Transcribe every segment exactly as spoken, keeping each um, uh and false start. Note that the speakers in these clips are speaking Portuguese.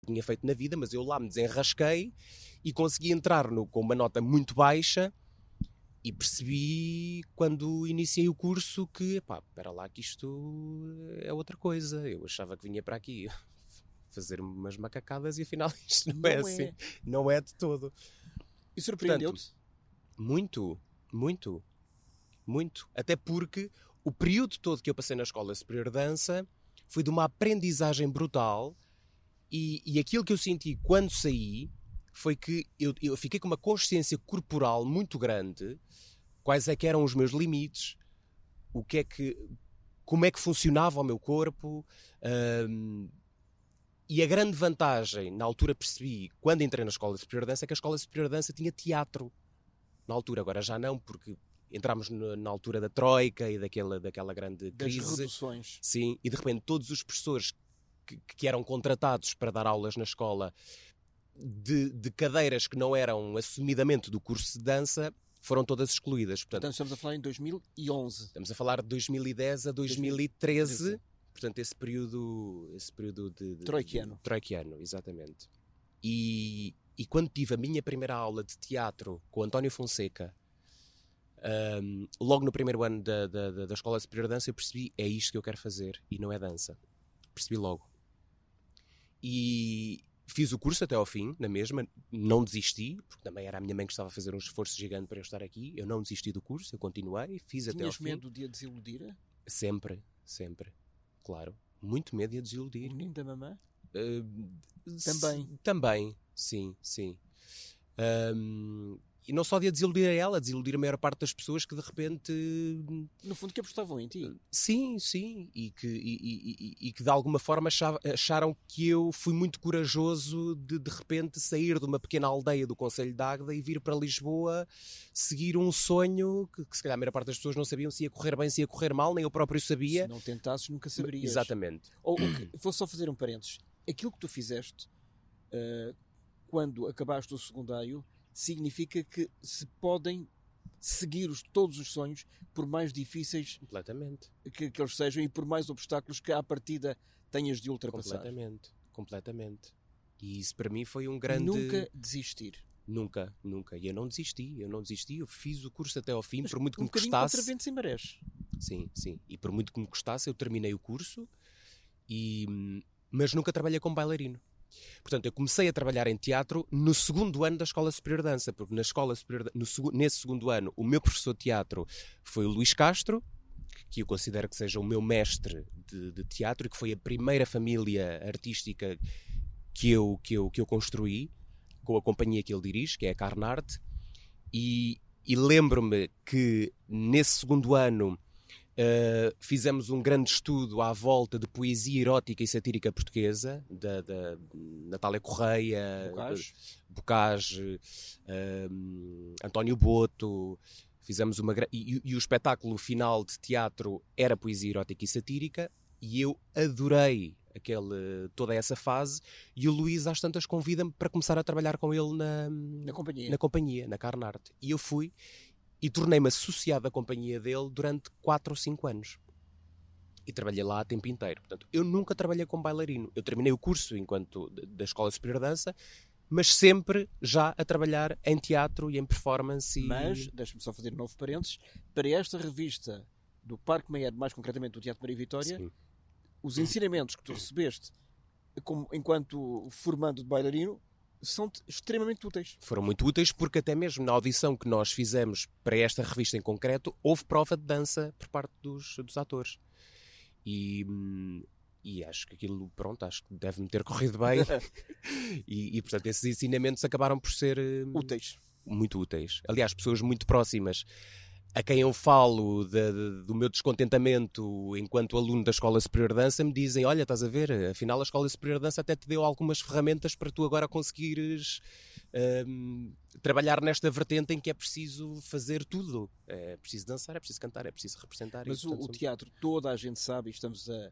tinha feito na vida, mas eu lá me desenrasquei e consegui entrar no, com uma nota muito baixa e percebi, quando iniciei o curso, que, pá, espera lá que isto é outra coisa. Eu achava que vinha para aqui fazer umas macacadas e afinal isto não, não é, é assim. Não é de todo. E surpreendeu-te? Muito, muito, muito. Até porque o período todo que eu passei na Escola Superior de Dança foi de uma aprendizagem brutal. E, e aquilo que eu senti quando saí foi que eu, eu fiquei com uma consciência corporal muito grande, quais é que eram os meus limites, o que é que, como é que funcionava o meu corpo. Hum, e a grande vantagem, na altura percebi, quando entrei na Escola Superior de Dança, é que a Escola Superior de Dança tinha teatro. Na altura, agora já não, porque entramos na, na altura da Troika e daquela, daquela grande crise. Das reduções. Sim, e de repente todos os professores Que, que eram contratados para dar aulas na escola de, de cadeiras que não eram assumidamente do curso de dança foram todas excluídas. Portanto, Portanto, estamos a falar em dois mil e onze. Estamos a falar de dois mil e dez a dois mil e treze. Portanto, esse período, esse período de, de, troiquiano. De, troiquiano, exatamente. E, e quando tive a minha primeira aula de teatro com o António Fonseca, um, logo no primeiro ano da, da, da Escola Superior de Dança, eu percebi, é isto que eu quero fazer e não é dança. Percebi logo. E fiz o curso até ao fim, na mesma, não desisti, porque também era a minha mãe que estava a fazer um esforço gigante para eu estar aqui. Eu não desisti do curso, eu continuei, fiz Tinhas até ao fim. Tinhas medo de a desiludir? Sempre, sempre, claro. Muito medo de a desiludir. O menino da mamã? Uh, também? S- também, sim, sim. Um, e não só de a desiludir a ela, desiludir a maior parte das pessoas que de repente... No fundo, que apostavam em ti. Sim, sim. E que, e, e, e, e que de alguma forma acharam que eu fui muito corajoso de de repente sair de uma pequena aldeia do Concelho de Águeda e vir para Lisboa seguir um sonho que, que se calhar a maior parte das pessoas não sabiam se ia correr bem, se ia correr mal, nem eu próprio sabia. Se não tentasses, nunca saberias. Exatamente. Ou, okay, vou só fazer um parênteses. Aquilo que tu fizeste uh, quando acabaste o secundário significa que se podem seguir os, todos os sonhos, por mais difíceis completamente. Que, que eles sejam e por mais obstáculos que à partida tenhas de ultrapassar. Completamente, completamente. E isso para mim foi um grande... Nunca desistir. Nunca, nunca. E eu não desisti, eu não desisti, eu fiz o curso até ao fim, mas por muito que um me custasse... contra ventos e marés. Sim, sim. E por muito que me custasse, eu terminei o curso, e... mas nunca trabalhei como bailarino. Portanto, eu comecei a trabalhar em teatro no segundo ano da Escola Superior de Dança, porque na Escola Superior de... no seg... nesse segundo ano o meu professor de teatro foi o Luís Castro, que eu considero que seja o meu mestre de, de teatro e que foi a primeira família artística que eu, que, eu, que eu construí com a companhia que ele dirige, que é a Carnarte, e, e lembro-me que nesse segundo ano Uh, fizemos um grande estudo à volta de poesia erótica e satírica portuguesa, da, da Natália Correia, Bocage, Bocage uh, António Boto. Fizemos uma e, e o espetáculo final de teatro era poesia erótica e satírica, e eu adorei aquele, toda essa fase, e o Luís às tantas convida-me para começar a trabalhar com ele na, na companhia, na, companhia, na Carnarte. E eu fui e tornei-me associado à companhia dele durante quatro ou cinco anos. E trabalhei lá a tempo inteiro. Portanto, eu nunca trabalhei como bailarino. Eu terminei o curso enquanto da Escola Superior de Dança, mas sempre já a trabalhar em teatro e em performance. E... Mas, deixa-me só fazer um novo parênteses, para esta revista do Parque Mayer, mais concretamente do Teatro Maria Vitória, sim, os ensinamentos que tu recebeste como, enquanto formando de bailarino são extremamente úteis. Foram muito úteis, porque até mesmo na audição que nós fizemos para esta revista em concreto, houve prova de dança por parte dos, dos atores. E, e acho que aquilo, pronto, acho que deve-me ter corrido bem. e, e, portanto, esses ensinamentos acabaram por ser... úteis. Muito úteis. Aliás, pessoas muito próximas a quem eu falo de, de, do meu descontentamento enquanto aluno da Escola Superior de Dança me dizem, olha, estás a ver, afinal a Escola Superior de Dança até te deu algumas ferramentas para tu agora conseguires um, trabalhar nesta vertente em que é preciso fazer tudo. É preciso dançar, é preciso cantar, é preciso representar. Mas e, o, portanto, o somos... teatro, toda a gente sabe, e estamos a,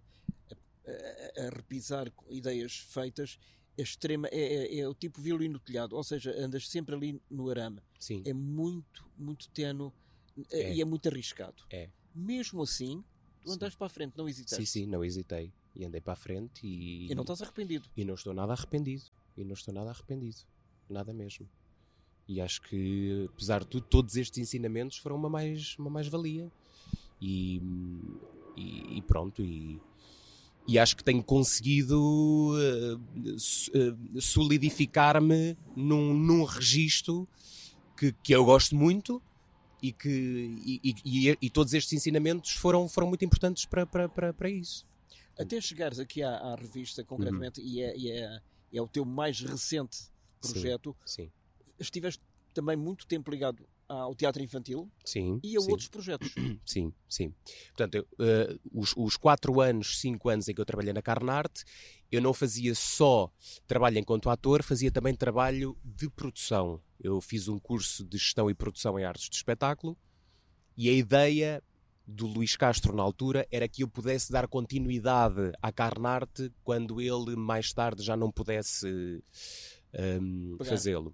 a, a repisar ideias feitas, é, extrema, é, é, é o tipo violino no telhado, ou seja, andas sempre ali no arame. Sim. É muito, muito tenue. É. E é muito arriscado. É. Mesmo assim, tu andaste para a frente, não hesitaste. Sim, sim, não hesitei. E andei para a frente e... E não estás arrependido? E não estou nada arrependido. E não estou nada arrependido. Nada mesmo. E acho que, apesar de tudo, todos estes ensinamentos foram uma mais, uma mais-valia. E, e, e pronto, e, e acho que tenho conseguido uh, uh, solidificar-me num, num registro que, que eu gosto muito e que e, e, e todos estes ensinamentos foram, foram muito importantes para, para, para, para isso. Até chegares aqui à, à revista, concretamente, uhum. e, é, e é, é o teu mais recente projeto, sim, sim. Estiveste também muito tempo ligado ao teatro infantil, sim, e a sim. outros projetos. Sim, sim. Portanto, eu, uh, os, os quatro anos, cinco anos em que eu trabalhei na Carnarte, eu não fazia só trabalho enquanto ator, fazia também trabalho de produção. Eu fiz um curso de gestão e produção em artes de espetáculo, e a ideia do Luís Castro na altura era que eu pudesse dar continuidade à Carnarte quando ele mais tarde já não pudesse um, fazê-lo.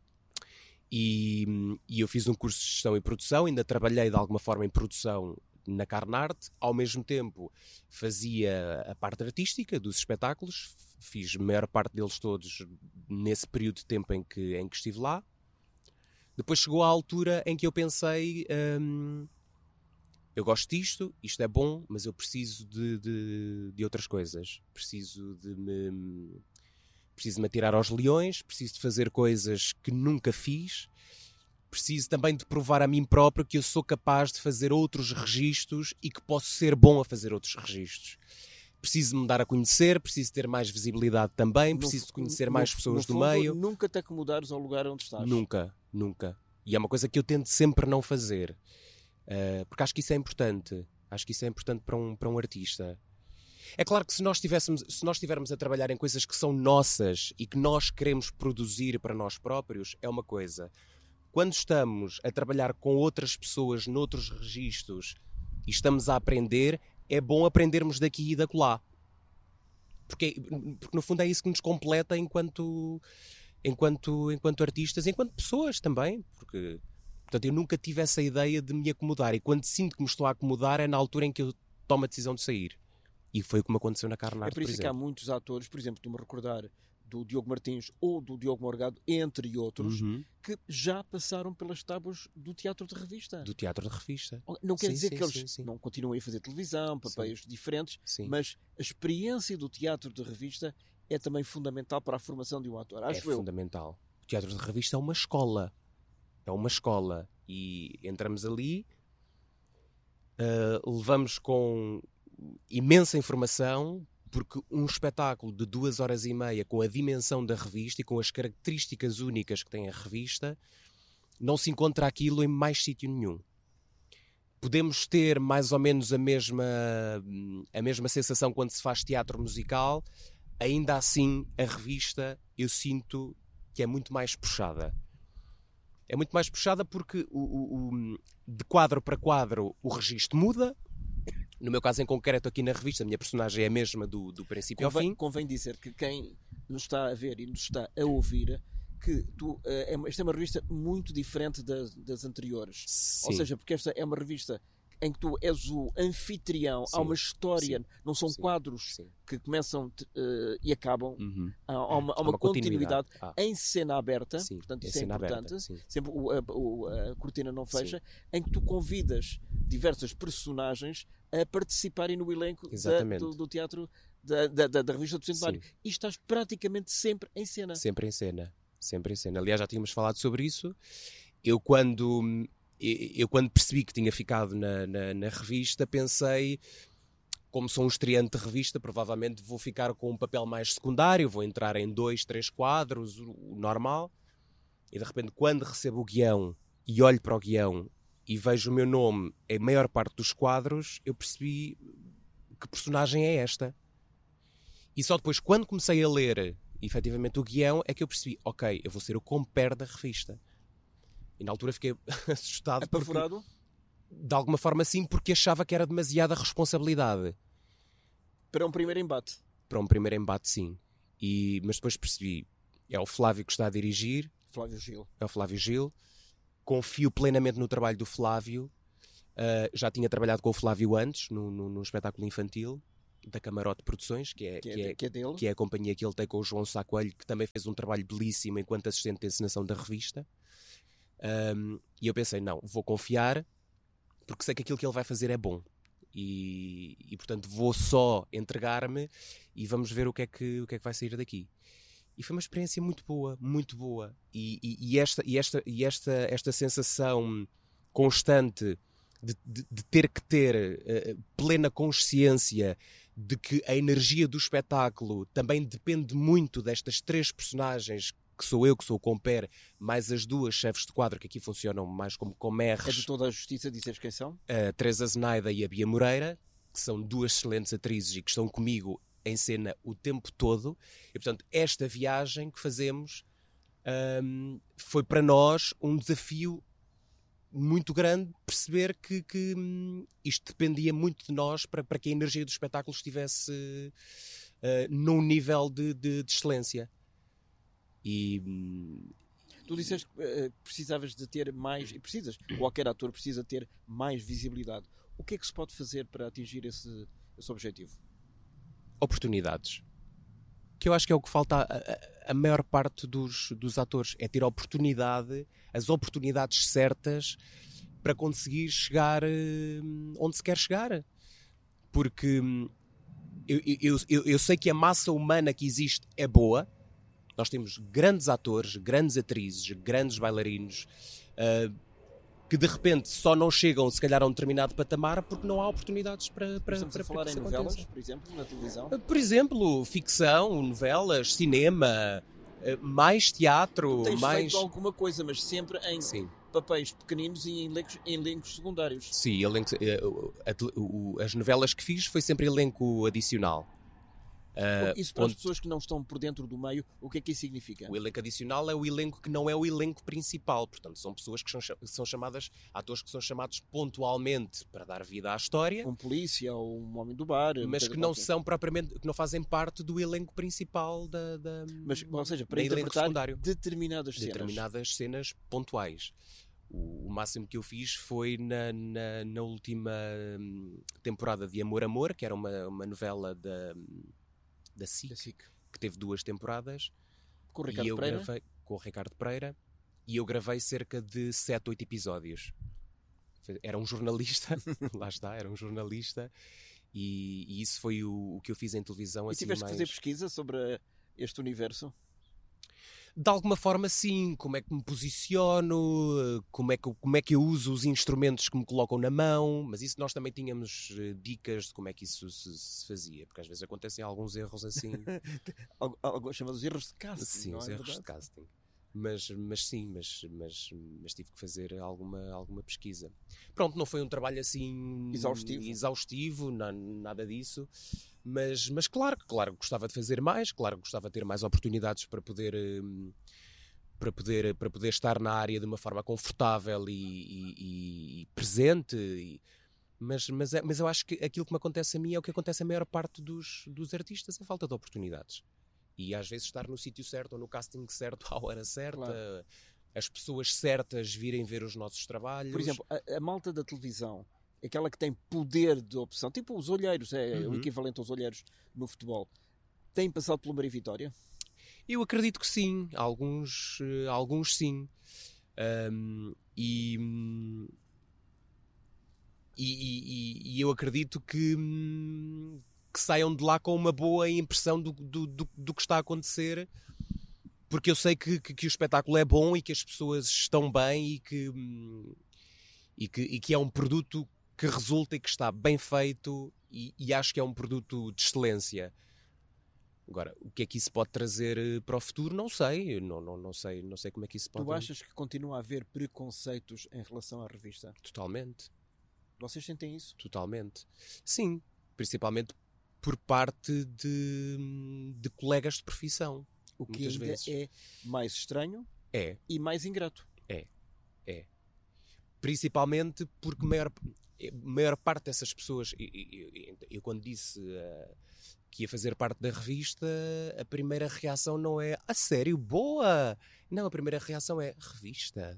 E, e eu fiz um curso de gestão e produção, ainda trabalhei de alguma forma em produção na Carnarte, ao mesmo tempo fazia a parte artística dos espetáculos, fiz a maior parte deles todos nesse período de tempo em que, em que estive lá. Depois chegou a altura em que eu pensei, hum, eu gosto disto, isto é bom, mas eu preciso de, de, de outras coisas, preciso de me... Preciso de me atirar aos leões, preciso de fazer coisas que nunca fiz, preciso também de provar a mim próprio que eu sou capaz de fazer outros registros e que posso ser bom a fazer outros registros. Preciso me dar a conhecer, preciso ter mais visibilidade também, preciso de conhecer no, mais pessoas no do fundo, meio. Nunca te acomodares ao lugar onde estás. Nunca, nunca. E é uma coisa que eu tento sempre não fazer, uh, porque acho que isso é importante. Acho que isso é importante para um, para um artista. É claro que se nós, tivéssemos, se nós estivermos a trabalhar em coisas que são nossas e que nós queremos produzir para nós próprios, é uma coisa. Quando estamos a trabalhar com outras pessoas noutros registros e estamos a aprender, é bom aprendermos daqui e da acolá. Porque, porque no fundo é isso que nos completa enquanto, enquanto, enquanto artistas, enquanto pessoas também. Porque, portanto, eu nunca tive essa ideia de me acomodar. E quando sinto que me estou a acomodar é na altura em que eu tomo a decisão de sair. E foi como aconteceu na Carnarte, É por isso por que há muitos atores, por exemplo, estou-me a recordar do Diogo Martins ou do Diogo Morgado, entre outros, uhum. que já passaram pelas tábuas do teatro de revista. Do teatro de revista. Não quer sim, dizer sim, que eles sim, sim. não continuem a fazer televisão, papéis sim. diferentes, sim. mas a experiência do teatro de revista é também fundamental para a formação de um ator. Acho é eu. fundamental. O teatro de revista é uma escola. É uma escola. E entramos ali, uh, levamos com imensa informação, porque um espetáculo de duas horas e meia com a dimensão da revista e com as características únicas que tem a revista, não se encontra aquilo em mais sítio nenhum. Podemos ter mais ou menos a mesma, a mesma sensação quando se faz teatro musical, ainda assim a revista eu sinto que é muito mais puxada. É muito mais puxada porque o, o, o, de quadro para quadro o registro muda. No meu caso em concreto aqui na revista, a minha personagem é a mesma do, do princípio convém, ao fim. Convém dizer que quem nos está a ver e nos está a ouvir, que tu, uh, é uma, esta é uma revista muito diferente das, das anteriores. Sim. Ou seja, porque esta é uma revista em que tu és o anfitrião, sim, há uma história, sim, não são sim, quadros sim. que começam uh, e acabam, uhum. há, há uma, há uma, uma continuidade, continuidade. Ah. em cena aberta, sim, portanto isso é importante, aberta, sempre o, a, o, a cortina não fecha, sim. em que tu convidas diversas personagens a participarem no elenco da, do, do teatro da, da, da, da revista do Centenário. E estás praticamente sempre em cena. Sempre em cena. Sempre em cena. Aliás, já tínhamos falado sobre isso. Eu quando, eu, quando percebi que tinha ficado na, na, na revista, pensei, como sou um estreante de revista, provavelmente vou ficar com um papel mais secundário, vou entrar em dois, três quadros, o, o normal. E de repente, quando recebo o guião e olho para o guião e vejo o meu nome em maior parte dos quadros, eu percebi que personagem é esta. E só depois, quando comecei a ler efetivamente o guião, é que eu percebi, ok, eu vou ser o compère da revista. E na altura fiquei assustado. Apavorado? Porque, de alguma forma sim, porque achava que era demasiada responsabilidade. Para um primeiro embate? Para um primeiro embate, sim. E, mas depois percebi, é o Flávio que está a dirigir. Flávio Gil. É o Flávio Gil. Confio plenamente no trabalho do Flávio. Uh, já tinha trabalhado com o Flávio antes, no, no, no espetáculo infantil. da Camarote Produções, que é, Que é, que, é, que é dele. que é a companhia que ele tem com o João Sá Coelho, que também fez um trabalho belíssimo enquanto assistente de encenação da revista. Um, e eu pensei, não, vou confiar, porque sei que aquilo que ele vai fazer é bom. E, e portanto vou só entregar-me e vamos ver o que é que, o que é que vai sair daqui. E foi uma experiência muito boa, muito boa. E, e, e, esta, e, esta, e esta, esta sensação constante de, de, de ter que ter uh, plena consciência de que a energia do espetáculo também depende muito destas três personagens, que sou eu, que sou o compere, mais as duas chefes de quadro, que aqui funcionam mais como comerres. É de toda a justiça, dizes quem são? A Teresa Zenaida e a Bia Moreira, que são duas excelentes atrizes e que estão comigo em cena o tempo todo. E, portanto, esta viagem que fazemos um, foi para nós um desafio muito grande, perceber que, que um, isto dependia muito de nós para, para que a energia do espetáculo estivesse uh, num nível de, de, de excelência. E... Um, tu disseste que uh, precisavas de ter mais, e precisas, qualquer ator precisa ter mais visibilidade. O que é que se pode fazer para atingir esse, esse objetivo? Oportunidades. Que eu acho que é o que falta a, a, a maior parte dos, dos atores, é ter a oportunidade, as oportunidades certas para conseguir chegar uh, onde se quer chegar. Porque um, eu, eu, eu, eu sei que a massa humana que existe é boa. Nós temos grandes atores, grandes atrizes, grandes bailarinos uh, que de repente só não chegam, se calhar, a um determinado patamar porque não há oportunidades para, para, Estamos para, a falar para em que isso novelas, aconteça. por exemplo, na televisão? Uh, por exemplo, ficção, novelas, cinema, uh, mais teatro, Tu tens mais... feito alguma coisa, mas sempre em Sim. papéis pequeninos e em elencos, em elencos secundários. Sim, elenco, uh, a, o, as novelas que fiz foi sempre elenco adicional. Uh, isso para onde... as pessoas que não estão por dentro do meio, o que é que isso significa? O elenco adicional é o elenco que não é o elenco principal, portanto são pessoas que são, são chamadas, atores que são chamados pontualmente para dar vida à história, um polícia ou um homem do bar, mas que não são propriamente, que não fazem parte do elenco principal da, da mas, ou seja, para interpretar determinadas cenas. determinadas cenas pontuais. O, o máximo que eu fiz foi na, na, na última temporada de Amor Amor, que era uma, uma novela da da S I C, S I C, que teve duas temporadas, com o Ricardo e eu Pereira. gravei com o Ricardo Pereira, e eu gravei cerca de sete, oito episódios. Era um jornalista, lá está, era um jornalista, e, e isso foi o, o que eu fiz em televisão. E assim, tiveste mais... que fazer pesquisa sobre este universo? De alguma forma, sim. Como é que me posiciono, como é que, como é que eu uso os instrumentos que me colocam na mão, mas isso nós também tínhamos dicas de como é que isso se, se fazia, porque às vezes acontecem alguns erros assim. algo, algo chamados erros de casting. Sim, não os é erros verdade? de casting. Mas, mas sim, mas, mas, mas tive que fazer alguma, alguma pesquisa. Pronto, não foi um trabalho assim exaustivo, exaustivo não, nada disso. Mas, mas claro, claro, gostava de fazer mais, claro, gostava de ter mais oportunidades para poder, para poder, para poder estar na área de uma forma confortável e, e, e presente. E, mas, mas, é, mas eu acho que aquilo que me acontece a mim é o que acontece a maior parte dos, dos artistas, a falta de oportunidades. E às vezes estar no sítio certo ou no casting certo à hora certa, claro. As pessoas certas virem ver os nossos trabalhos. Por exemplo, a, a malta da televisão, aquela que tem poder de opção, tipo os olheiros, é uhum. o equivalente aos olheiros no futebol, tem passado pelo Maria Vitória? Eu acredito que sim, alguns, alguns sim. Um, e, e, e, e eu acredito que, que saiam de lá com uma boa impressão do, do, do, do que está a acontecer, porque eu sei que, que, que o espetáculo é bom e que as pessoas estão bem e que, e que, e que é um produto que resulta e que está bem feito, e, e acho que é um produto de excelência. Agora, o que é que isso pode trazer para o futuro? Não sei, não, não, não sei, não sei como é que isso pode... Tu achas que continua a haver preconceitos em relação à revista? Totalmente. Vocês sentem isso? Totalmente. Sim, principalmente por parte de, de colegas de profissão. O que muitas ainda vezes. É mais estranho é. E mais ingrato. É, é. Principalmente porque a maior, maior parte dessas pessoas, eu, eu, eu quando disse uh, que ia fazer parte da revista, a primeira reação não é a sério, boa! Não, a primeira reação é revista.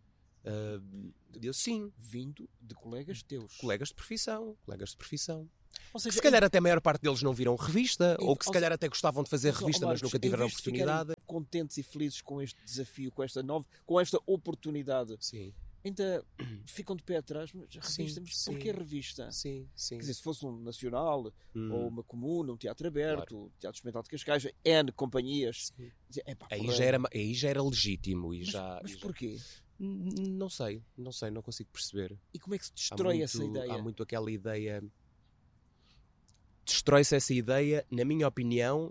Uh, eu sim. Vindo de colegas teus. Colegas de profissão, colegas de profissão. Ou seja, que se calhar até a maior parte deles não viram revista, e- ou que se ou calhar até gostavam de fazer Mas, ó, revista, mas Marcos, nunca em tiveram vez de ficarem oportunidade. contentes e felizes com este desafio, com esta nova, com esta oportunidade, Sim, ainda ficam de pé atrás. Mas a Sim, revista, mas sim. porquê revista? sim, sim. Quer dizer, se fosse um nacional, Hum, ou uma comuna, um teatro aberto, teatro experimental de Cascais, N companhias, sim. dizer, epá, Aí, porra, já era, aí já era legítimo. E mas, já, mas e já- porquê? N- Não sei, não sei, não consigo perceber. E como é que se Há destrói muito, essa ideia? há muito aquela ideia. Destrói-se essa ideia, na minha opinião,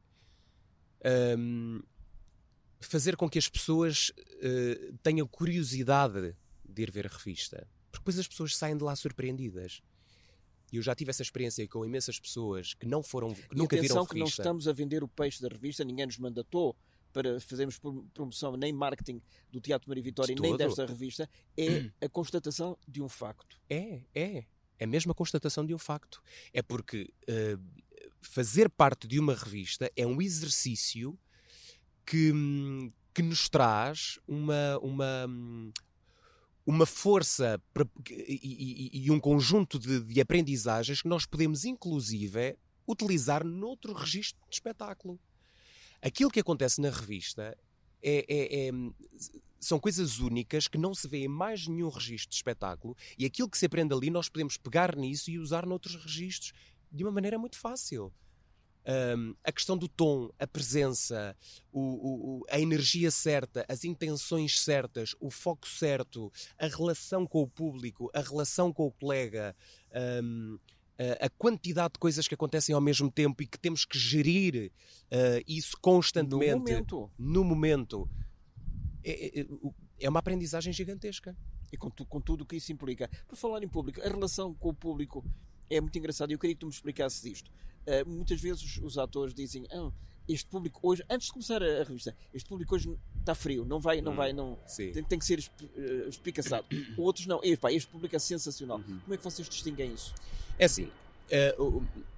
hum, fazer com que as pessoas eh, tenham curiosidade de ir ver a revista. Porque depois as pessoas saem de lá surpreendidas. E eu já tive essa experiência com imensas pessoas que não foram, que E nunca viram atenção que não revista. estamos a vender o peixe da revista, ninguém nos mandatou para fazermos prom- promoção nem marketing do Teatro Maria Vitória De nem todo. desta revista, é a constatação de um facto. É, é. É mesmo a constatação de um facto. É porque eh, fazer parte de uma revista é um exercício que, hum, que nos traz uma, uma, hum, uma força pra- e, e- e um conjunto de, de aprendizagens que nós podemos, inclusive, utilizar noutro registro de espetáculo. Aquilo que acontece na revista é, é- é- são coisas únicas que não se vê em mais nenhum registro de espetáculo, e aquilo que se aprende ali nós podemos pegar nisso e usar noutros registros de uma maneira muito fácil. Um, a questão do tom, a presença, o- o- o- a energia certa, as intenções certas, o foco certo, a relação com o público, a relação com o colega, um, a, a quantidade de coisas que acontecem ao mesmo tempo e que temos que gerir uh, isso No constantemente momento. no momento, é, é- é uma aprendizagem gigantesca. E com, tu- com tudo o que isso implica. Por falar em público, a relação com o público é muito engraçada e eu queria que tu me explicasses isto. Uh, muitas vezes os, os atores dizem, ah, este público hoje, antes de começar a, a revista, este público hoje está frio, não vai, não Hum, vai, não, Sim. tem, tem que ser esp- uh, espicaçado. Outros não, Epá, este público é sensacional. Uhum. Como é que vocês distinguem isso? É assim, eh, o,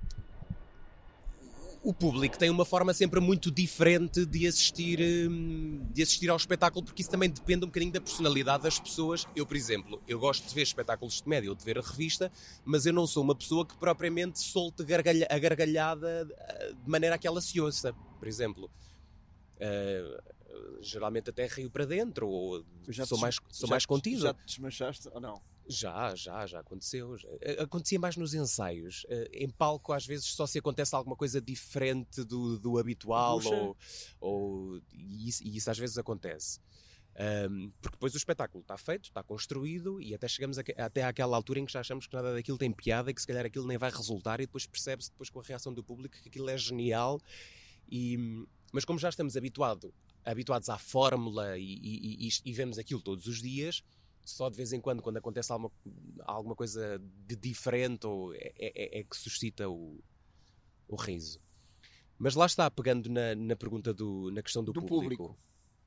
o público tem uma forma sempre muito diferente de assistir, hum, de assistir ao espetáculo, porque isso também depende um bocadinho da personalidade das pessoas. Eu, por exemplo, eu gosto de ver espetáculos de comédia ou de ver a revista, mas eu não sou uma pessoa que propriamente solte gargalha, a gargalhada eh, de maneira a que ela se ouça, por exemplo. Eh, geralmente até rio para dentro, ou Já sou te- mais, sou já mais te- contido. Já te desmanchaste ou não? Já, já, já aconteceu. Já- Acontecia mais nos ensaios. Eh, Em palco, às vezes, só se acontece alguma coisa diferente do, do habitual, Puxa. ou, ou- e, isso, e isso às vezes acontece. Ahm, porque depois o espetáculo está feito, está construído, e até chegamos a, até àquela altura em que já achamos que nada daquilo tem piada e que se calhar aquilo nem vai resultar, e depois percebe-se depois com a reação do público que aquilo é genial. E, mas como já estamos habituado, habituados à fórmula e, e- e- e vemos aquilo todos os dias, só de vez em quando, quando acontece alguma, alguma coisa de diferente, ou é, é- é que suscita o, o riso. Mas lá está, pegando na, na pergunta do, na questão do, Do público. público.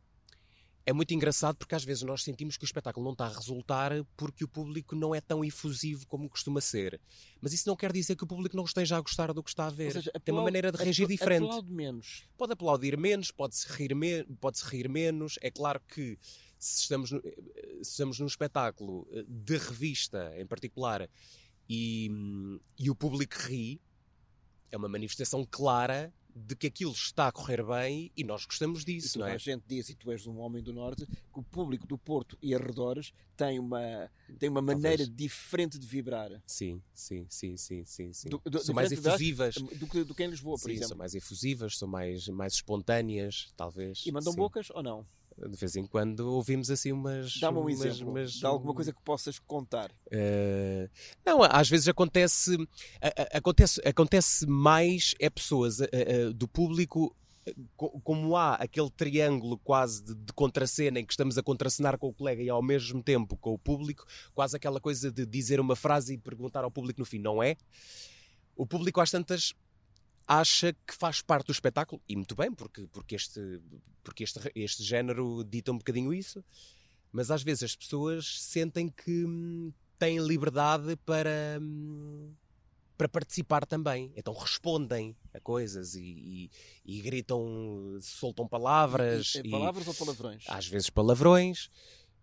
É muito engraçado porque às vezes nós sentimos que o espetáculo não está a resultar porque o público não é tão efusivo como costuma ser. Mas isso não quer dizer que o público não esteja a gostar do que está a ver. Ou seja, Tem uma aplau- maneira de reagir apla- diferente. Aplaude menos. Pode aplaudir menos, pode-se rir, me pode-se rir menos. É claro que se estamos, no, se estamos num espetáculo de revista em particular e, e o público ri, é uma manifestação clara de que aquilo está a correr bem e nós gostamos E disso, toda não é? a gente diz, e tu és um homem do Norte, que o público do Porto e arredores tem uma, tem uma maneira Talvez. diferente de vibrar. Sim, sim, sim, sim, sim, sim. Do- do- são mais diferente de efusivas. Do que, do que em Lisboa, por Sim, exemplo. são mais efusivas, são mais, mais espontâneas, talvez. E mandam sim. bocas ou não? De vez em quando ouvimos assim umas... Dá-me um umas- exemplo umas- de alguma coisa que possas contar. Eh, não, às vezes acontece, a- a- acontece, acontece mais é pessoas eh, eh, do público, eh, co- como há aquele triângulo quase de, de contracena em que estamos a contracenar com o colega e ao mesmo tempo com o público, quase aquela coisa de dizer uma frase e perguntar ao público no fim, não é? O público às tantas acha que faz parte do espetáculo, e muito bem, porque, porque, este, porque este, este género dita um bocadinho isso, mas às vezes as pessoas sentem que hum, têm liberdade para, hum, para participar também, então respondem a coisas e, e, e gritam, soltam palavras, E- e- e, palavras ou palavrões? às vezes palavrões,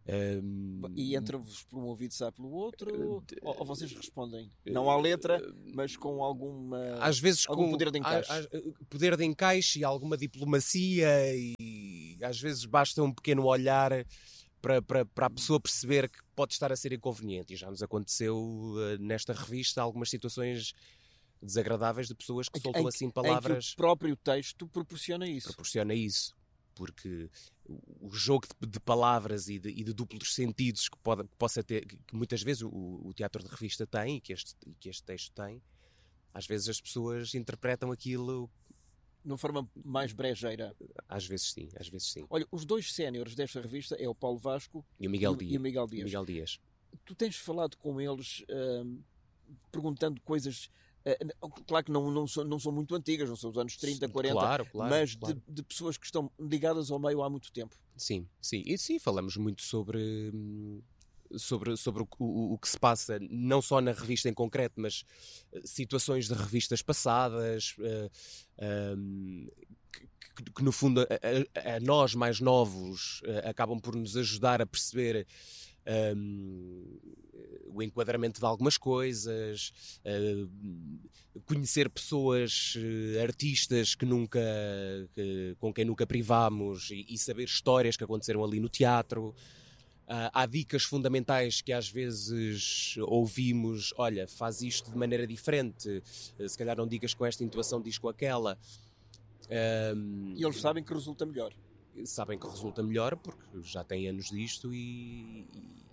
Um, e entra-vos por um ouvido e sai pelo outro? Uh, ou, ou vocês respondem? Não à letra, mas com alguma, às vezes algum com poder de encaixe? A, a, poder de encaixe e alguma diplomacia, e às vezes basta um pequeno olhar para, para, para a pessoa perceber que pode estar a ser inconveniente. E já nos aconteceu uh, nesta revista algumas situações desagradáveis de pessoas que soltam em, assim palavras. Em que o próprio texto proporciona isso. Proporciona isso. Porque o jogo de, de palavras e de, e de duplos sentidos que, pode, que possa ter, que muitas vezes o, o teatro de revista tem, e que, este, e que este texto tem, às vezes as pessoas interpretam aquilo de uma forma mais brejeira. Às vezes sim, às vezes sim. Olha, os dois séniores desta revista é o Paulo Vasco e o Miguel, e, Dias. E o Miguel Dias. Miguel Dias. Tu tens falado com eles hum, perguntando coisas... Claro que não, não, são, não são muito antigas, não são os anos trinta, quarenta, claro, claro, mas claro. De, de pessoas que estão ligadas ao meio há muito tempo. Sim, sim. E sim, falamos muito sobre, sobre, sobre o, o, o que se passa, não só na revista em concreto, mas situações de revistas passadas, uh, um, que, que, que no fundo a, a, a nós mais novos uh, acabam por nos ajudar a perceber Um, o enquadramento de algumas coisas, uh, conhecer pessoas, uh, artistas que nunca, que, com quem nunca privámos, e, e saber histórias que aconteceram ali no teatro. Uh, há dicas fundamentais que às vezes ouvimos: olha, faz isto de maneira diferente, uh, se calhar não digas com esta intuação, diz com aquela. Um, e eles sabem que resulta melhor. Sabem que resulta melhor porque já têm anos disto e,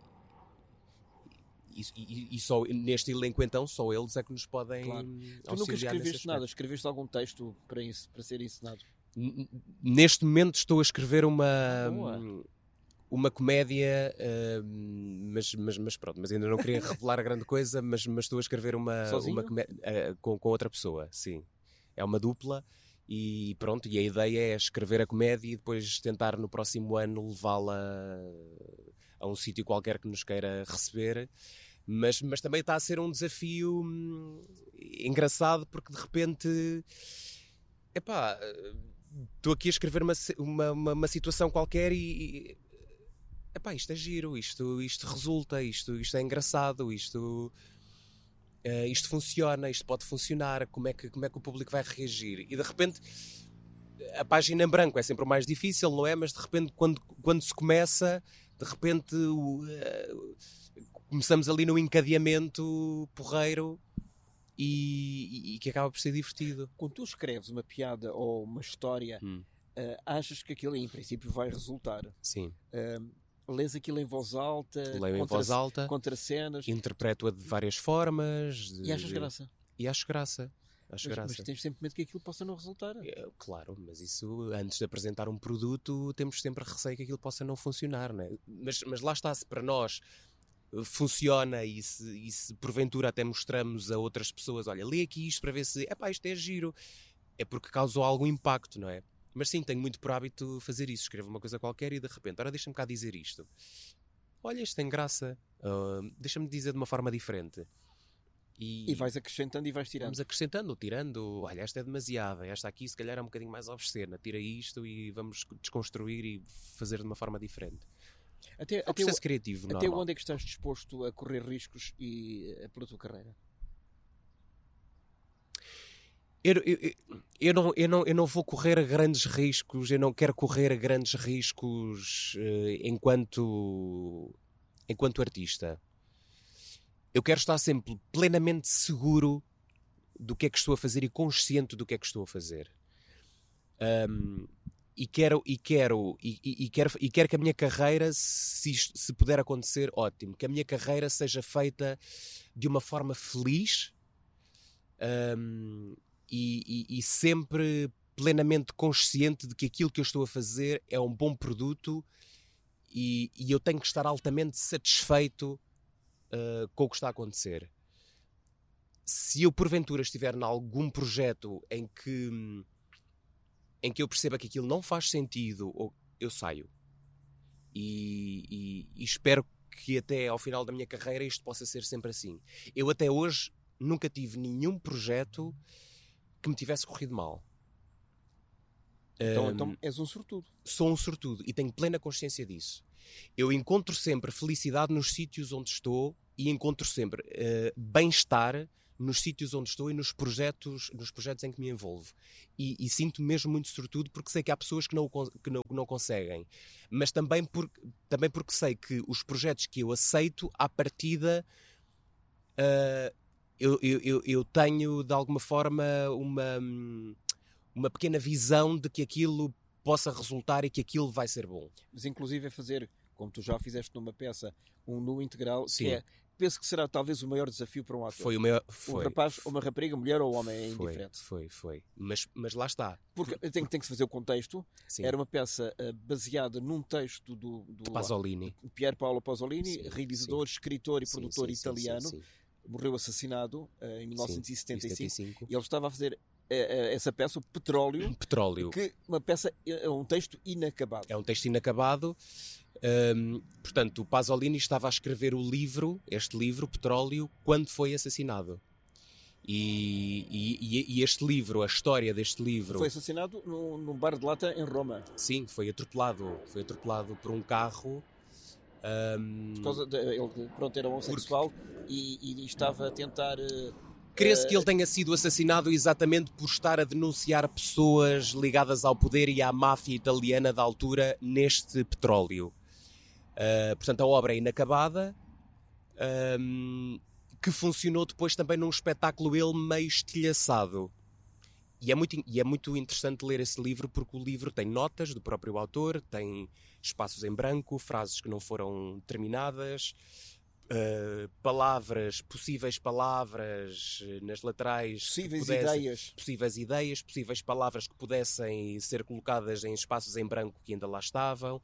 e, e, e só neste elenco então só eles é que nos podem claro. auxiliar. Tu nunca escreveste nada, escreveste algum texto para, isso, para ser ensinado? N- neste momento estou a escrever uma Boa. uma comédia, uh, mas, mas, mas pronto, mas ainda não queria revelar grande coisa, mas, mas estou a escrever uma, uma comédia uh, com, com outra pessoa, sim. É uma dupla. E pronto, e a ideia é escrever a comédia e depois tentar no próximo ano levá-la a um sítio qualquer que nos queira receber. Mas, mas também está a ser um desafio hum, engraçado, porque de repente, epá, estou aqui a escrever uma, uma, uma, uma situação qualquer e, epá, isto é giro, isto, isto resulta, isto, isto é engraçado, isto... Uh, isto funciona, isto pode funcionar, como é, que, como é que o público vai reagir? E de repente, a página em branco é sempre o mais difícil, não é? Mas de repente, quando, quando se começa, de repente uh, começamos ali no encadeamento porreiro e, e, e que acaba por ser divertido. Quando tu escreves uma piada ou uma história, hum. uh, achas que aquilo em princípio vai resultar? Sim. Uh, Lês aquilo em voz alta, leio em voz alta, contra cenas, interpreto-a de várias formas. De... E achas graça? E acho graça. Acho mas, graça. mas tens sempre medo que aquilo possa não resultar. É, claro, mas isso, antes de apresentar um produto, temos sempre receio que aquilo possa não funcionar, não é? Mas, mas lá está, se para nós funciona e se, e se porventura até mostramos a outras pessoas, olha, lê aqui isto para ver se, epá, isto é giro, é porque causou algum impacto, não é? Mas sim, tenho muito por hábito fazer isso. Escrevo uma coisa qualquer e de repente, ora, deixa-me cá dizer isto. Olha, isto tem graça. Uh, deixa-me dizer de uma forma diferente. E, e vais acrescentando e vais tirando. Vamos acrescentando, tirando. Olha, esta é demasiada. Esta aqui, se calhar, é um bocadinho mais obscena. Tira isto e vamos desconstruir e fazer de uma forma diferente. Até, é um processo criativo, Até normal. onde é que estás disposto a correr riscos e, uh, pela tua carreira? Eu, eu, eu, não, eu, não, eu não vou correr grandes riscos, eu não quero correr grandes riscos uh, enquanto, enquanto artista. Eu quero estar sempre plenamente seguro do que é que estou a fazer e consciente do que é que estou a fazer. Um, e, quero, e, quero, e, e, e, quero, e quero que a minha carreira, se, isto, se puder acontecer, ótimo. Que a minha carreira seja feita de uma forma feliz, um, E, e, e sempre plenamente consciente de que aquilo que eu estou a fazer é um bom produto e, e eu tenho que estar altamente satisfeito uh, com o que está a acontecer. Se eu porventura estiver em algum projeto em que, em que eu perceba que aquilo não faz sentido, ou eu saio. E, e, e espero que até ao final da minha carreira isto possa ser sempre assim. Eu até hoje nunca tive nenhum projeto que me tivesse corrido mal. Então, um, então és um sortudo. Sou um sortudo e tenho plena consciência disso. Eu encontro sempre felicidade nos sítios onde estou e encontro sempre uh, bem-estar nos sítios onde estou e nos projetos, nos projetos em que me envolvo. E, e sinto mesmo muito sortudo porque sei que há pessoas que não, que não, que não conseguem. Mas também, por, também porque sei que os projetos que eu aceito, à partida, uh, eu, eu, eu tenho, de alguma forma, uma, uma pequena visão de que aquilo possa resultar e que aquilo vai ser bom. Mas, inclusive, é fazer, como tu já fizeste numa peça, um nu integral, Sim. que é... Penso que será talvez o maior desafio para um ator. Foi o maior, foi, um rapaz, ou uma rapariga, mulher ou homem, é indiferente. Foi, foi, foi. Mas, mas lá está. Porque tem, tem que se fazer o contexto. Sim. Era uma peça uh, baseada num texto do, do Pasolini. Uh, Pier Paolo Pasolini, Sim, realizador, sim. escritor e Sim, produtor sim, sim, italiano. sim, sim. Morreu assassinado uh, em mil novecentos e setenta e cinco. setenta e cinco. E ele estava a fazer uh, uh, essa peça, o Petróleo. Petróleo. Que uma peça, é um texto inacabado. É um texto inacabado. Um, portanto, o Pasolini estava a escrever o livro, este livro, Petróleo, quando foi assassinado. E, e, e este livro, a história deste livro... Foi assassinado num, num bar de lata em Roma. Sim, foi atropelado. Foi atropelado por um carro... Um, por causa de, ele pronto, era homossexual porque... e, e estava a tentar... Uh, Crê-se que ele tenha sido assassinado exatamente por estar a denunciar pessoas ligadas ao poder e à máfia italiana da altura neste Petróleo. Uh, portanto, a obra é inacabada, um, que funcionou depois também num espetáculo ele meio estilhaçado. E é, muito, e é muito interessante ler esse livro porque o livro tem notas do próprio autor, tem espaços em branco, frases que não foram terminadas, uh, palavras, possíveis palavras nas laterais, possíveis pudessem, ideias, possíveis ideias, possíveis palavras que pudessem ser colocadas em espaços em branco que ainda lá estavam.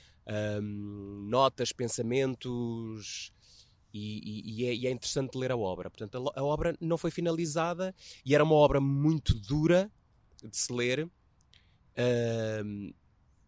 Um, notas, pensamentos e, e, e, é, e é interessante ler a obra. Portanto, a, a obra não foi finalizada e era uma obra muito dura de se ler. Um, uh,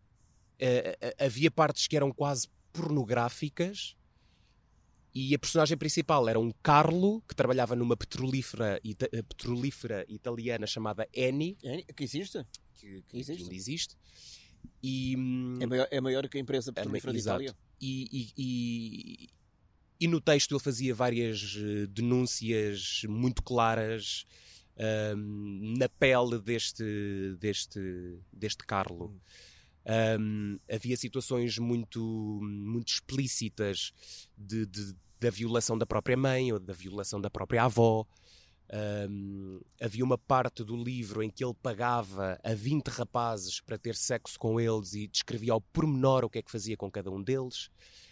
uh, havia partes que eram quase pornográficas e a personagem principal era um Carlo que trabalhava numa petrolífera, ita- petrolífera italiana chamada Eni, é, que existe, que, que existe. ainda existe. E, é, maior, é maior que a empresa petrolífera de Itália. E, e, e, e no texto ele fazia várias denúncias muito claras um, na pele deste, deste, deste Carlo. Um, havia situações muito, muito explícitas de, de, da violação da própria mãe ou da violação da própria avó. Um, havia uma parte do livro em que ele pagava a vinte rapazes para ter sexo com eles e descrevia ao pormenor o que é que fazia com cada um deles.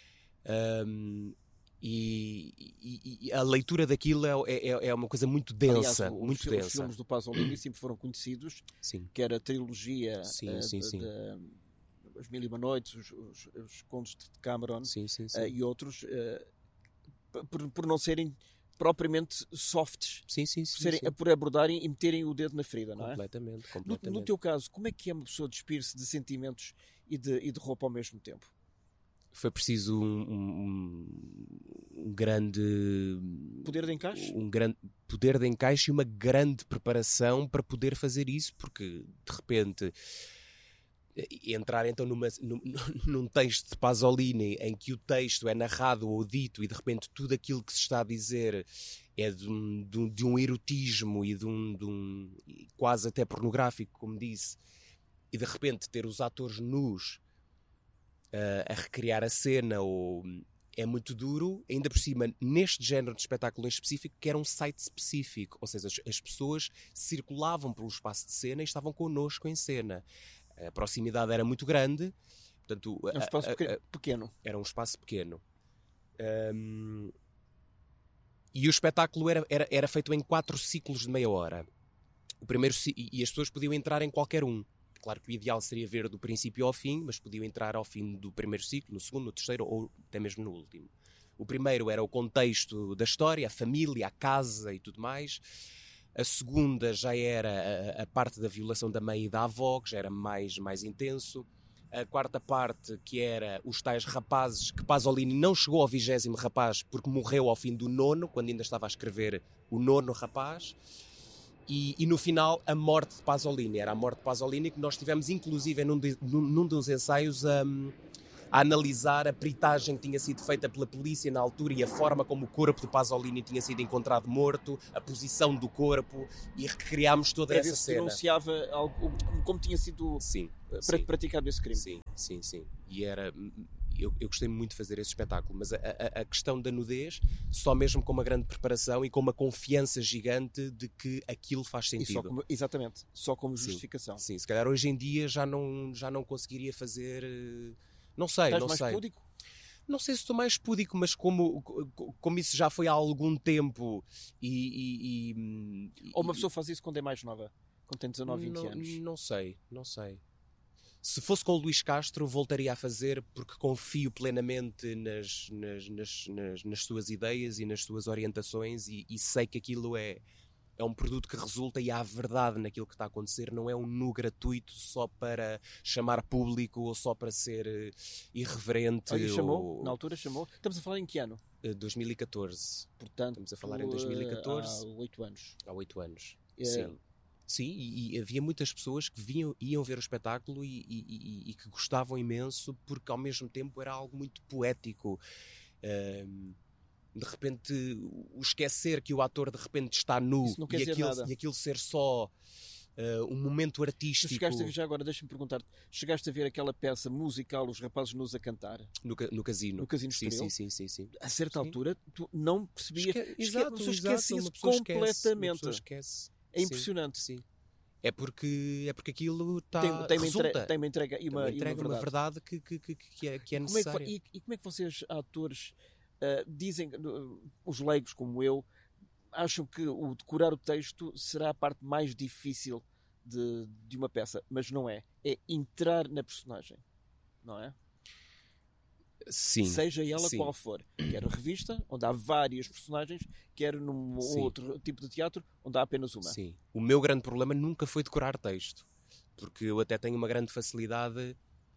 Um, e, e, e a leitura daquilo é, é, é uma coisa muito densa. Aliás, muito os, densa. Os filmes do Pasolini sempre foram conhecidos, sim. que era a trilogia sim, uh, sim, de, sim. de, As Mil e Uma Noites, os, os, os Contos de Cameron sim, sim, sim. Uh, e outros, uh, por, por não serem propriamente softs, sim, sim, sim, por, serem, sim. por abordarem e meterem o dedo na ferida, não é? Completamente, completamente. No, no teu caso, como é que é uma pessoa despir-se de sentimentos e de, e de roupa ao mesmo tempo? Foi preciso um, um, um grande poder de encaixe, um grande poder de encaixe e uma grande preparação para poder fazer isso, porque de repente entrar então numa, num, num texto de Pasolini em que o texto é narrado ou dito e de repente tudo aquilo que se está a dizer é de um, de um, de um erotismo e de um, de um quase até pornográfico, como disse, e de repente ter os atores nus uh, a recriar a cena ou, é muito duro, ainda por cima neste género de espetáculo em específico, que era um site específico, ou seja, as, as pessoas circulavam pelo espaço de cena e estavam connosco em cena. A proximidade era muito grande, portanto, é um espaço a, a, a, pequeno. Era um espaço pequeno. Um, e o espetáculo era, era, era feito em quatro ciclos de meia hora. O primeiro, e as pessoas podiam entrar em qualquer um. Claro que o ideal seria ver do princípio ao fim, mas podiam entrar ao fim do primeiro ciclo, no segundo, no terceiro ou até mesmo no último. O primeiro era o contexto da história, a família, a casa e tudo mais. A segunda já era a, a parte da violação da mãe e da avó, que já era mais, mais intenso. A quarta parte, que era os tais rapazes, que Pasolini não chegou ao vigésimo rapaz porque morreu ao fim do nono, quando ainda estava a escrever o nono rapaz. E, e no final, a morte de Pasolini. Era a morte de Pasolini que nós tivemos, inclusive, num, de, num, num dos ensaios, a, a analisar a peritagem que tinha sido feita pela polícia na altura e a forma como o corpo de Pasolini tinha sido encontrado morto, a posição do corpo, e recriámos toda é essa se cena. denunciava algo, como, como tinha sido sim, pra, sim. praticado esse crime. Sim, sim, sim. E era... Eu, eu gostei muito de fazer esse espetáculo, mas a, a, a questão da nudez, só mesmo com uma grande preparação e com uma confiança gigante de que aquilo faz sentido. E só como, exatamente, só como sim, justificação. Sim, se calhar hoje em dia já não, já não conseguiria fazer... Não sei, Estás não mais sei. púdico? Não sei se estou mais púdico, mas como, como isso já foi há algum tempo e... e, e Ou uma pessoa faz isso quando é mais nova? Quando tem dezanove, vinte não, anos? Não sei, não sei. Se fosse com o Luís Castro, voltaria a fazer porque confio plenamente nas, nas, nas, nas, nas suas ideias e nas suas orientações e, e sei que aquilo é, é um produto que resulta e há verdade naquilo que está a acontecer. Não é um nu gratuito só para chamar público ou só para ser irreverente. Olha, chamou, ou... na altura chamou. Estamos a falar em que ano? dois mil e catorze. Portanto, estamos a falar em dois mil e catorze. Há oito anos. Há oito anos, É... sim. Sim, e, e havia muitas pessoas que vinham, iam ver o espetáculo e, e, e, e que gostavam imenso porque ao mesmo tempo era algo muito poético. Um, de repente, o esquecer que o ator de repente está nu e aquilo, nada. e aquilo ser só uh, um momento artístico. Tu chegaste a ver, já agora, deixa-me perguntar-te, chegaste a ver aquela peça musical, Os Rapazes Nus a Cantar? No, no Casino. No Casino sim, sim, sim, sim, sim. A certa sim. altura, tu não percebias. Esque... Esque... Exato, uma pessoa exato, esquece isso uma pessoa completamente. Esquece, uma pessoa esquece. É impressionante. Sim, sim. É porque, é porque aquilo está... Tem, tem, resulta. Uma entre... tem uma entrega e uma, uma, entrega, e uma verdade, uma verdade que, que, que, que é, que é e necessária. Como é que, e, e como é que vocês, atores, uh, dizem, uh, os leigos como eu, acham que o decorar o texto será a parte mais difícil de, de uma peça? Mas não é. É entrar na personagem. Não é? Sim, seja ela sim. qual for. Quer revista, onde há várias personagens, quer num sim. outro tipo de teatro, onde há apenas uma. Sim. O meu grande problema nunca foi decorar texto, porque eu até tenho uma grande facilidade.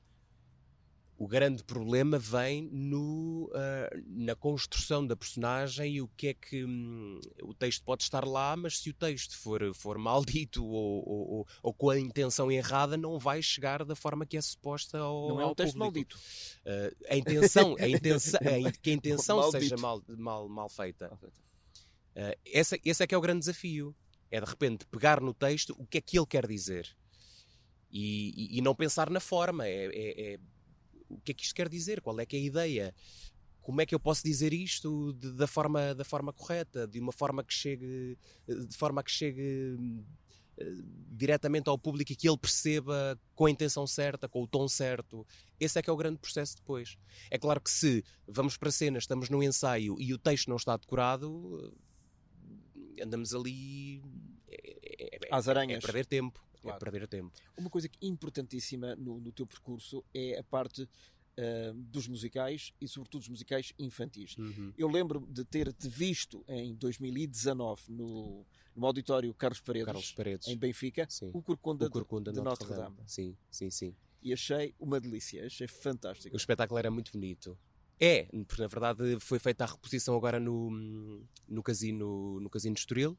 O grande problema vem no, uh, na construção da personagem e o que é que hum, o texto pode estar lá, mas se o texto for, for maldito ou, ou, ou com a intenção errada, não vai chegar da forma que é suposta ao Não é um ao texto público. maldito. Uh, a intenção, a intenção a, que a intenção Maldito. seja mal, mal, mal feita. Uh, esse, esse é que é o grande desafio. É de repente pegar no texto o que é que ele quer dizer. E, e, e não pensar na forma. É... é, é o que é que isto quer dizer? Qual é que é a ideia? Como é que eu posso dizer isto de, da, forma, da forma correta? De uma forma que chegue, de forma que chegue uh, diretamente ao público e que ele perceba com a intenção certa, com o tom certo. Esse é que é o grande processo depois. É claro que se vamos para a cena, estamos num ensaio e o texto não está decorado, andamos ali... É, é, às aranhas. É perder tempo. Claro. É perder tempo. Uma coisa que importantíssima no, no teu percurso é a parte uh, dos musicais e sobretudo dos musicais infantis. Uhum. Eu lembro-me de ter-te visto em dois mil e dezanove no, no auditório Carlos Paredes, Carlos Paredes. em Benfica, sim. o Corcunda, o Corcunda de, de Notre Dame. Notre Dame. Sim, sim, sim. E achei uma delícia, achei fantástico. O espetáculo era muito bonito. É, porque na verdade foi feita a reposição agora no, no, casino, no Casino de Estoril.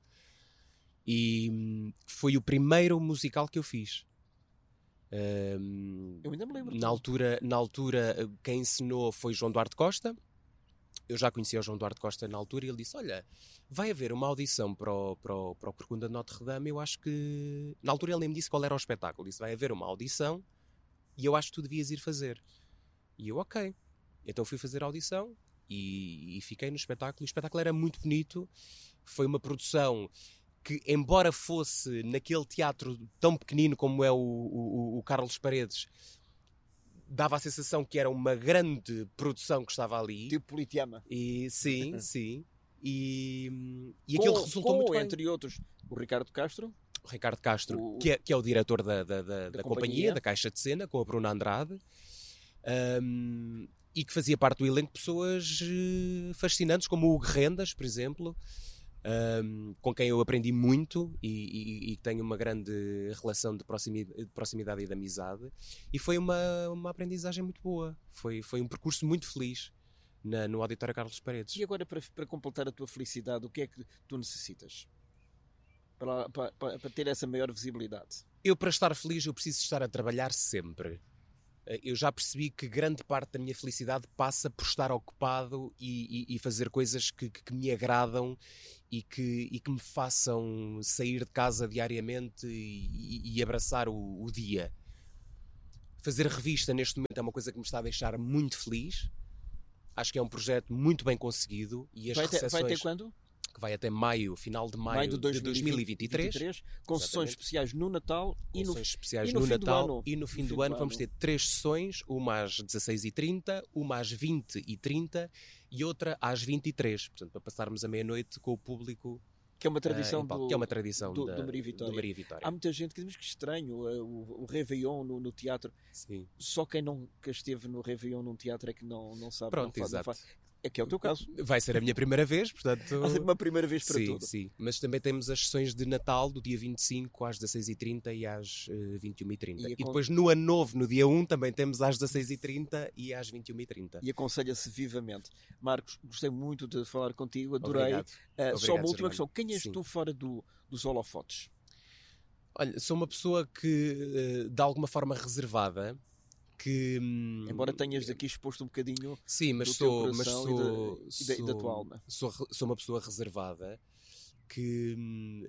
E foi o primeiro musical que eu fiz. Um, eu ainda me lembro. Na altura, na altura, quem ensinou foi João Duarte Costa. Eu já conhecia o João Duarte Costa na altura e ele disse, olha, vai haver uma audição para o, para o, para o Corcunda de Notre Dame, eu acho que... Na altura ele nem me disse qual era o espetáculo. Ele disse, vai haver uma audição e eu acho que tu devias ir fazer. E eu, ok. Então fui fazer a audição e, e fiquei no espetáculo. O espetáculo era muito bonito. Foi uma produção... que, embora fosse naquele teatro tão pequenino como é o, o, o Carlos Paredes, dava a sensação que era uma grande produção que estava ali. Tipo Politeama. E, sim, sim. E, e com, aquilo resultou com, muito bem. Entre outros, o Ricardo Castro. O Ricardo Castro, o... Que, é, que é o diretor da, da, da, da, da companhia, companhia, da Caixa de Cena, com a Bruna Andrade. Um, e que fazia parte do elenco pessoas fascinantes, como o Hugo Rendas, por exemplo. Um, com quem eu aprendi muito e, e, e tenho uma grande relação de proximidade, de proximidade e de amizade, e foi uma, uma aprendizagem muito boa, foi, foi um percurso muito feliz na, no Auditório Carlos Paredes. E agora, para, para completar a tua felicidade, o que é que tu necessitas para, para, para ter essa maior visibilidade? Eu, para estar feliz, eu preciso estar a trabalhar sempre. eu já percebi que grande parte da minha felicidade passa por estar ocupado e, e, e fazer coisas que, que me agradam e que, e que me façam sair de casa diariamente e, e, e abraçar o, o dia. Fazer revista neste momento é uma coisa que me está a deixar muito feliz. Acho que é um projeto muito bem conseguido. E as vai, ter, recepções, vai ter quando? Que vai até maio, final de maio, maio de, de dois mil e vinte e três. Com exatamente. Sessões especiais no Natal e no, sessões especiais e no, no fim Natal do ano. e no fim, no do, fim ano do vamos ano. ter três sessões, uma às dezasseis e trinta, uma às vinte e trinta e outra às vinte e três, portanto para passarmos a meia-noite com o público. Que é uma tradição, uh, do, que é uma tradição do, da, do, Maria Vitória. do Maria Vitória. Há muita gente que diz que estranho uh, o, o Réveillon no, no teatro. Sim. Só quem nunca esteve no Réveillon num teatro é que não, não sabe. Pronto, não faz, exato. não faz. É que é o teu caso. Vai ser a minha primeira vez, portanto... Uma primeira vez para sim, tudo. Sim, mas também temos as sessões de Natal do dia vinte e cinco às dezasseis e trinta e às uh, vinte e uma e trinta. E, e depois no Ano Novo, no dia um, também temos às dezasseis e trinta e às vinte e uma e trinta. E aconselha-se vivamente. Marcos, gostei muito de falar contigo, adorei. Obrigado. Uh, Obrigado, só uma última Germano. questão. Quem és sim. tu fora do, dos holofotes? Olha, sou uma pessoa que, uh, de alguma forma reservada, que... Embora tenhas aqui exposto um bocadinho sim, mas do sou, teu mas coração sou, e, da, e, da, e da tua alma. Sou, sou uma pessoa reservada que hum,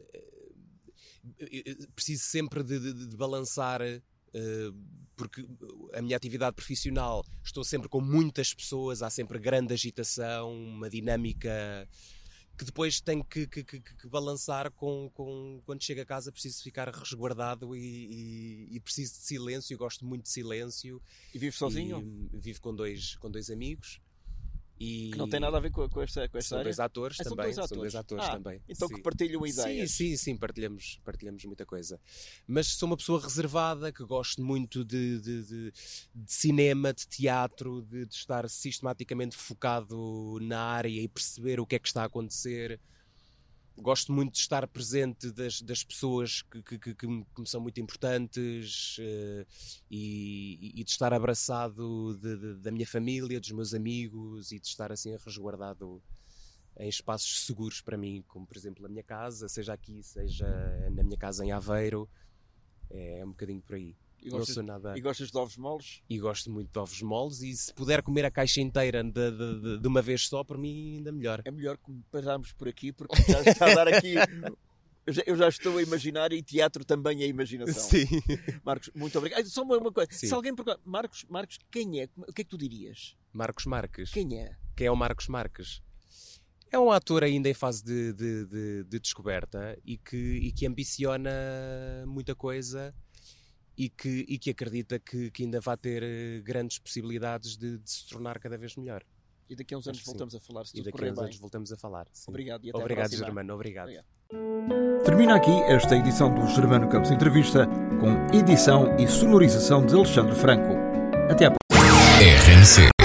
preciso sempre de, de, de balançar, uh, porque a minha atividade profissional, estou sempre com muitas pessoas, há sempre grande agitação, uma dinâmica... que depois tenho que, que, que, que balançar com, com... Quando chego a casa preciso ficar resguardado e, e, e preciso de silêncio, eu gosto muito de silêncio. E vives sozinho? E vivo com dois, com dois amigos. E... Que não tem nada a ver com, com esta, com esta são área? Dois atores ah, também, são dois atores, são dois atores ah, também. Então sim. que partilham ideias. Sim, sim, sim, partilhamos, partilhamos muita coisa. Mas sou uma pessoa reservada, que gosto muito de, de, de, de cinema, de teatro, de, de estar sistematicamente focado na área e perceber o que é que está a acontecer. Gosto muito de estar presente das, das pessoas que, que, que, que, me, que me são muito importantes uh, e, e de estar abraçado de, de, da minha família, dos meus amigos e de estar assim resguardado em espaços seguros para mim, como por exemplo a minha casa, seja aqui, seja na minha casa em Aveiro. É, é um bocadinho por aí. E gostas, não sou nada... e gostas de ovos moles? E gosto muito de ovos moles e se puder comer a caixa inteira de, de, de, de uma vez só, para mim ainda melhor. É melhor que pararmos por aqui, porque já está a dar aqui... Eu já, eu já estou a imaginar e teatro também é imaginação. Sim. Marcos, muito obrigado. Só uma, uma coisa. Sim. Se alguém perguntar, Marcos, Marcos, quem é? O que é que tu dirias? Marcos Marques. Quem é? Quem é o Marcos Marques? É um ator ainda em fase de, de, de, de descoberta e que, e que ambiciona muita coisa e que, e que acredita que, que ainda vai ter grandes possibilidades de, de se tornar cada vez melhor. E daqui a uns anos voltamos a falar, se tudo E daqui correr a uns bem. anos voltamos a falar. Sim. Obrigado e até Obrigado, à próxima. Germano. Obrigado. Obrigado. Termina aqui esta edição do Germano Campos Entrevista, com edição e sonorização de Alexandre Franco. Até à próxima. R N C